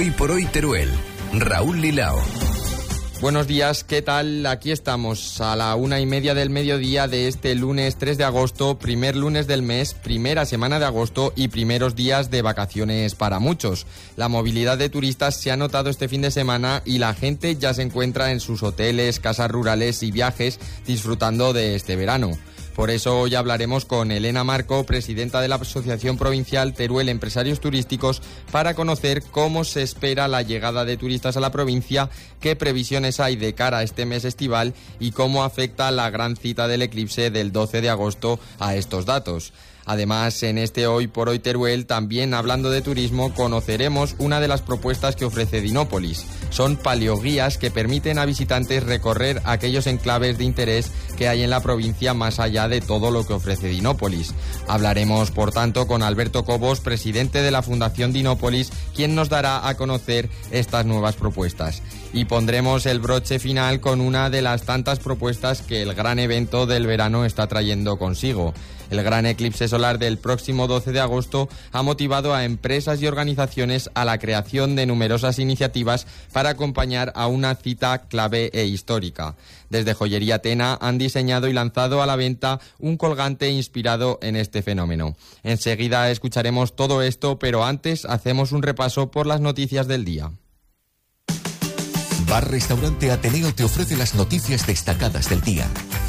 Hoy por hoy Teruel. Raúl Lilao. Buenos días, ¿qué tal? Aquí estamos a la 1:30 del mediodía de este lunes 3 de agosto, primer lunes del mes, primera semana de agosto y primeros días de vacaciones para muchos. La movilidad de turistas se ha notado este fin de semana y la gente ya se encuentra en sus hoteles, casas rurales y viajes disfrutando de este verano. Por eso hoy hablaremos con Elena Marco, presidenta de la Asociación Provincial Teruel Empresarios Turísticos, para conocer cómo se espera la llegada de turistas a la provincia, qué previsiones hay de cara a este mes estival y cómo afecta la gran cita del eclipse del 12 de agosto a estos datos. Además, en este Hoy por Hoy Teruel, también hablando de turismo, conoceremos una de las propuestas que ofrece Dinópolis. Son paleoguías que permiten a visitantes recorrer aquellos enclaves de interés que hay en la provincia más allá de todo lo que ofrece Dinópolis. Hablaremos, por tanto, con Alberto Cobos, presidente de la Fundación Dinópolis, quien nos dará a conocer estas nuevas propuestas. Y pondremos el broche final con una de las tantas propuestas que el gran evento del verano está trayendo consigo. El gran eclipse solar del próximo 12 de agosto ha motivado a empresas y organizaciones a la creación de numerosas iniciativas para acompañar a una cita clave e histórica. Desde Joyería Tena han diseñado y lanzado a la venta un colgante inspirado en este fenómeno. Enseguida escucharemos todo esto, pero antes hacemos un repaso por las noticias del día. Bar Restaurante Ateneo te ofrece las noticias destacadas del día.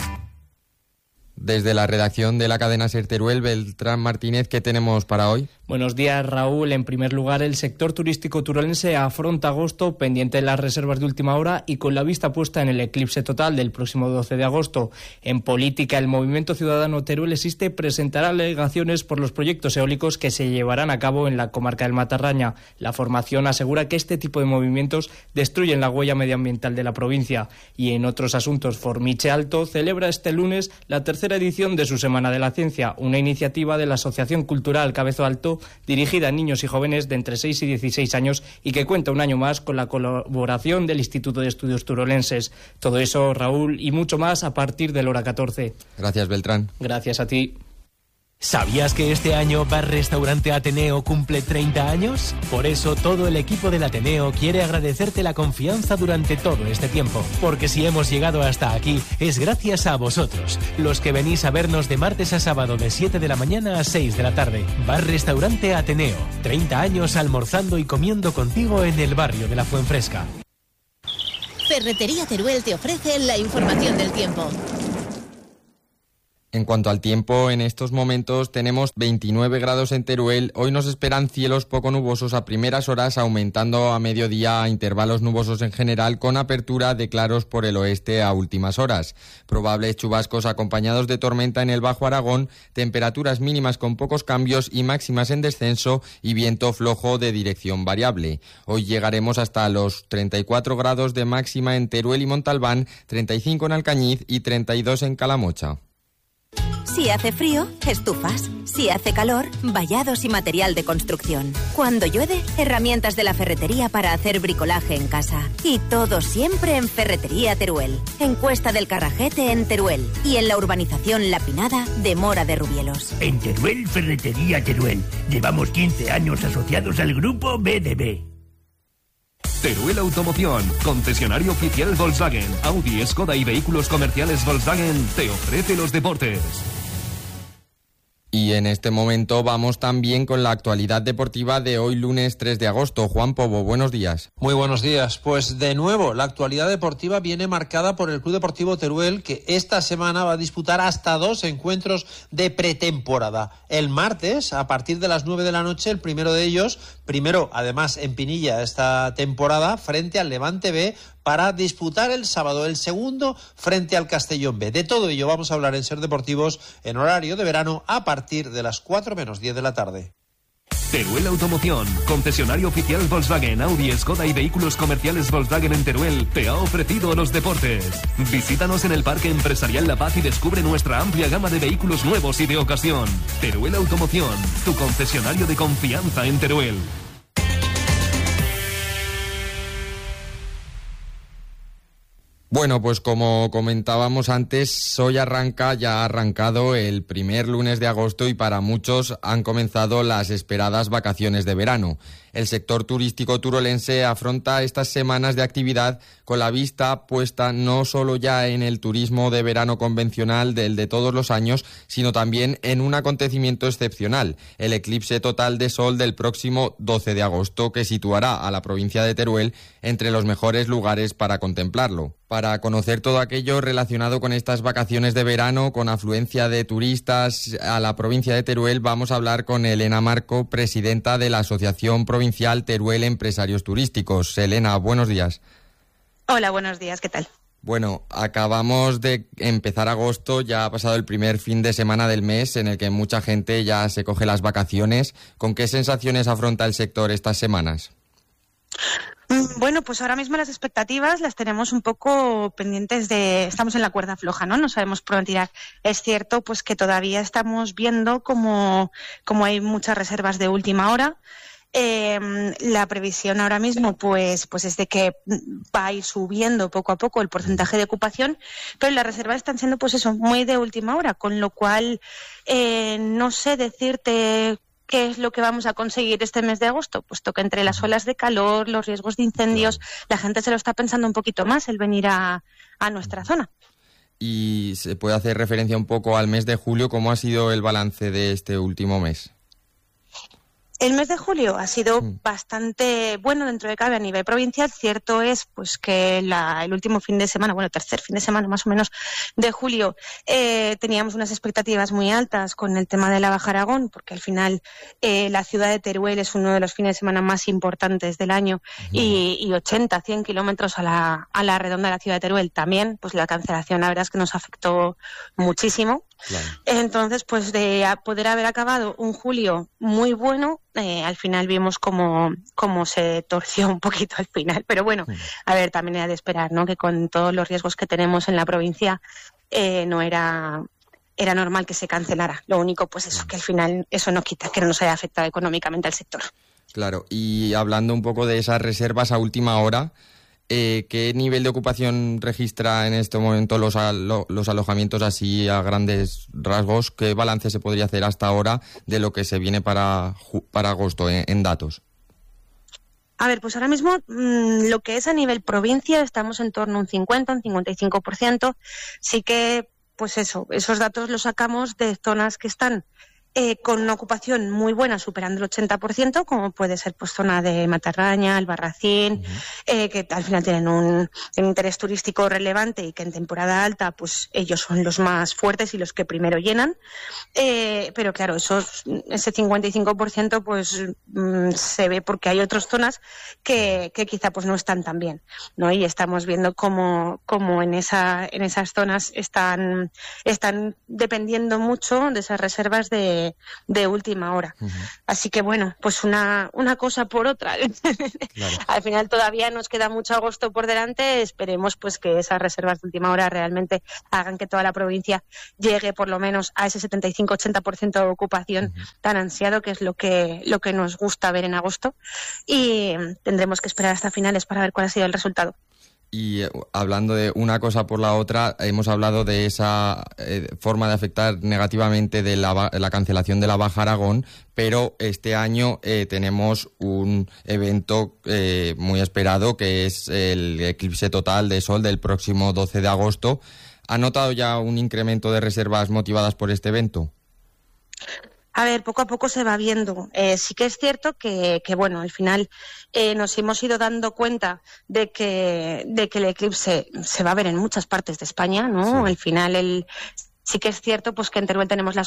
Desde la redacción de la cadena SER Teruel, Beltrán Martínez, ¿qué tenemos para hoy? Buenos días, Raúl. En primer lugar, el sector turístico turolense afronta agosto pendiente de las reservas de última hora y con la vista puesta en el eclipse total del próximo 12 de agosto. En política, el Movimiento Ciudadano Teruel Existe presentará alegaciones por los proyectos eólicos que se llevarán a cabo en la comarca del Matarraña. La formación asegura que este tipo de movimientos destruyen la huella medioambiental de la provincia. Y en otros asuntos, Formiche Alto celebra este lunes la tercera edición de su Semana de la Ciencia, una iniciativa de la Asociación Cultural Cabezo Alto dirigida a niños y jóvenes de entre 6 y 16 años y que cuenta un año más con la colaboración del Instituto de Estudios Turolenses. Todo eso, Raúl, y mucho más a partir de la hora 14. Gracias, Beltrán. Gracias a ti. ¿Sabías que este año Bar Restaurante Ateneo cumple 30 años? Por eso todo el equipo del Ateneo quiere agradecerte la confianza durante todo este tiempo. Porque si hemos llegado hasta aquí es gracias a vosotros, los que venís a vernos de martes a sábado de 7 de la mañana a 6 de la tarde. Bar Restaurante Ateneo, 30 años almorzando y comiendo contigo en el barrio de la Fuenfresca. Ferretería Teruel te ofrece la información del tiempo. En cuanto al tiempo, en estos momentos tenemos 29 grados en Teruel. Hoy nos esperan cielos poco nubosos a primeras horas, aumentando a mediodía a intervalos nubosos en general, con apertura de claros por el oeste a últimas horas. Probables chubascos acompañados de tormenta en el Bajo Aragón, temperaturas mínimas con pocos cambios y máximas en descenso y viento flojo de dirección variable. Hoy llegaremos hasta los 34 grados de máxima en Teruel y Montalbán, 35 en Alcañiz y 32 en Calamocha. Si hace frío, estufas. Si hace calor, vallados y material de construcción. Cuando llueve, herramientas de la ferretería para hacer bricolaje en casa. Y todo siempre en Ferretería Teruel. En Cuesta del Carrajete en Teruel. Y en la urbanización La Pinada de Mora de Rubielos. En Teruel, Ferretería Teruel. Llevamos 15 años asociados al grupo BDB. Teruel Automoción, concesionario oficial Volkswagen, Audi, Skoda y vehículos comerciales Volkswagen, te ofrece los deportes. Y en este momento vamos también con la actualidad deportiva de hoy lunes 3 de agosto. Juan Pobo, buenos días. Muy buenos días. Pues de nuevo, la actualidad deportiva viene marcada por el Club Deportivo Teruel, que esta semana va a disputar hasta 2 encuentros de pretemporada. El martes, a partir de las 9 de la noche, el primero de ellos, además en Pinilla esta temporada, frente al Levante B, para disputar el sábado el segundo frente al Castellón B. De todo ello vamos a hablar en Ser Deportivos en horario de verano a partir de las 4 menos 10 de la tarde. Teruel Automoción, concesionario oficial Volkswagen, Audi, Skoda y vehículos comerciales Volkswagen en Teruel, te ha ofrecido los deportes. Visítanos en el Parque Empresarial La Paz y descubre nuestra amplia gama de vehículos nuevos y de ocasión. Teruel Automoción, tu concesionario de confianza en Teruel. Bueno, pues como comentábamos antes, hoy ya ha arrancado el primer lunes de agosto y para muchos han comenzado las esperadas vacaciones de verano. El sector turístico turolense afronta estas semanas de actividad con la vista puesta no solo ya en el turismo de verano convencional del de todos los años, sino también en un acontecimiento excepcional, el eclipse total de sol del próximo 12 de agosto, que situará a la provincia de Teruel entre los mejores lugares para contemplarlo. Para conocer todo aquello relacionado con estas vacaciones de verano, con afluencia de turistas a la provincia de Teruel, vamos a hablar con Elena Marco, presidenta de la Asociación Provincial Teruel Empresarios Turísticos. Elena, buenos días. Hola, buenos días, ¿qué tal? Bueno, acabamos de empezar agosto, ya ha pasado el primer fin de semana del mes en el que mucha gente ya se coge las vacaciones. ¿Con qué sensaciones afronta el sector estas semanas? Bueno, pues ahora mismo las expectativas las tenemos un poco pendientes estamos en la cuerda floja, ¿no? No sabemos por dónde tirar. Es cierto, pues que todavía estamos viendo como hay muchas reservas de última hora. La previsión ahora mismo pues es de que va a ir subiendo poco a poco el porcentaje de ocupación, pero las reservas están siendo pues eso, muy de última hora, con lo cual no sé decirte qué es lo que vamos a conseguir este mes de agosto, puesto que entre las olas de calor, los riesgos de incendios, la gente se lo está pensando un poquito más el venir a nuestra zona. Y se puede hacer referencia un poco al mes de julio. ¿Cómo ha sido el balance de este último mes? El mes de julio ha sido bastante bueno dentro de cabe a nivel provincial. Cierto es pues que el último fin de semana, tercer fin de semana más o menos de julio, teníamos unas expectativas muy altas con el tema de la Baja Aragón, porque al final la ciudad de Teruel es uno de los fines de semana más importantes del año y 80, 100 kilómetros a la redonda de la ciudad de Teruel también, pues la cancelación la verdad es que nos afectó muchísimo. Claro. Entonces, pues de poder haber acabado un julio muy bueno, al final vimos cómo se torció un poquito al final. Pero bueno, a ver, también era de esperar, ¿no? Que con todos los riesgos que tenemos en la provincia, no era normal que se cancelara. Lo único, pues eso, que al final eso no quita que no nos haya afectado económicamente al sector. Claro, y hablando un poco de esas reservas a última hora, ¿qué nivel de ocupación registra en este momento los alojamientos así a grandes rasgos? ¿Qué balance se podría hacer hasta ahora de lo que se viene para agosto en datos? A ver, pues ahora mismo lo que es a nivel provincia estamos en torno a un 50, un 55%. Sí que, pues esos datos los sacamos de zonas que están con una ocupación muy buena, superando el 80%, como puede ser pues zona de Matarraña, Albarracín, que al final tienen un interés turístico relevante y que en temporada alta pues ellos son los más fuertes y los que primero llenan. Pero claro, ese 55% pues se ve porque hay otras zonas que quizá pues no están tan bien, ¿no? Y estamos viendo cómo en esas zonas están dependiendo mucho de esas reservas de última hora. Así que bueno, pues una cosa por otra. Claro. Al final todavía nos queda mucho agosto por delante. Esperemos pues que esas reservas de última hora realmente hagan que toda la provincia llegue por lo menos a ese 75-80% de ocupación tan ansiado, que es lo que nos gusta ver en agosto, y tendremos que esperar hasta finales para ver cuál ha sido el resultado. Y hablando de una cosa por la otra, hemos hablado de esa forma de afectar negativamente de la cancelación de la Baja Aragón, pero este año tenemos un evento muy esperado, que es el eclipse total de sol del próximo 12 de agosto. ¿Ha notado ya un incremento de reservas motivadas por este evento? A ver, poco a poco se va viendo. Sí que es cierto que bueno, al final nos hemos ido dando cuenta de que el eclipse se va a ver en muchas partes de España, ¿no? Sí. Al final sí que es cierto pues que en Teruel tenemos la